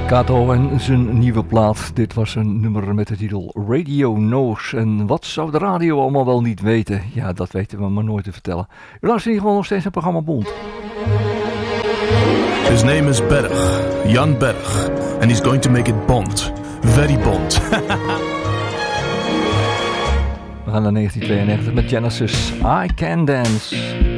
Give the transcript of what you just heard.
Kato en zijn nieuwe plaat. Dit was een nummer met de titel Radio Knows. En wat zou de radio allemaal wel niet weten? Ja, dat weten we maar nooit te vertellen. U luistert in ieder geval nog steeds naar het programma Bond. His name is Berg, Jan Berg. And he's going to make it Bond. Very Bond. We gaan naar 1992 met Genesis. I Can Dance.